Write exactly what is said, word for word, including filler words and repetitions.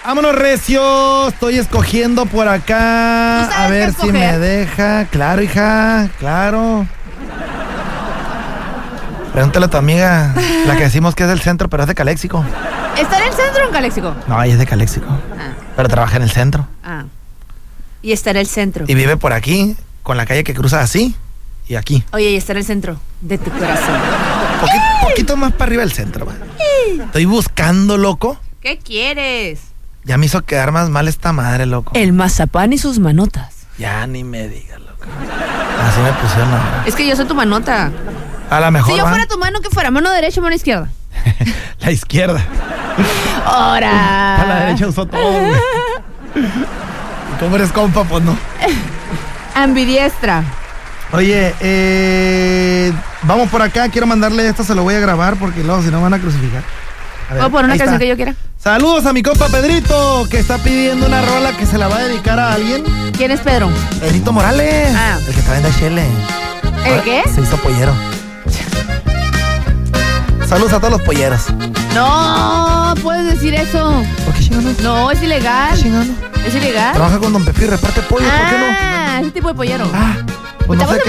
Vámonos, recio. Estoy escogiendo por acá. A ver si me deja. Claro, hija. Claro. Pregúntale a tu amiga, la que decimos que es del centro, pero es de Caléxico. ¿Está en el centro o en Caléxico? No, ella es de Caléxico. Ah. Pero trabaja en el centro. Ah. Y está en el centro. Y vive por aquí, con la calle que cruza así y aquí. Oye, y está en el centro de tu corazón. Poquito, poquito más para arriba del centro, man. Estoy buscando, loco. ¿Qué quieres? Ya me hizo quedar más mal esta madre, loco. El mazapán y sus manotas. Ya ni me digas, loco. Así me pusieron ahora. Es que yo soy tu manota. A la mejor. Si yo ¿va? fuera tu mano, ¿qué fuera? ¿Mano derecha o mano izquierda? La izquierda. ¡Ahora! A la derecha usó todo, güey. Y como eres compa, pues no. Ambidiestra. Oye, eh, vamos por acá. Quiero mandarle esto, se lo voy a grabar porque luego si no van a crucificar. A ver, ¿Puedo poner una ahí canción está. que yo quiera? Saludos a mi compa Pedrito, que está pidiendo una rola que se la va a dedicar a alguien. ¿Quién es Pedro? Pedrito Morales, Ah. el que está en Chile. ¿El qué? Se hizo pollero. Saludos a todos los polleros. No, puedes decir eso. ¿Por qué chingano? No, es ilegal. ¿Qué chingano? ¿Es ilegal? Trabaja con Don Pepe y reparte pollo, ¿por qué no? Ah, ese tipo de pollero. Ah, pues no sé.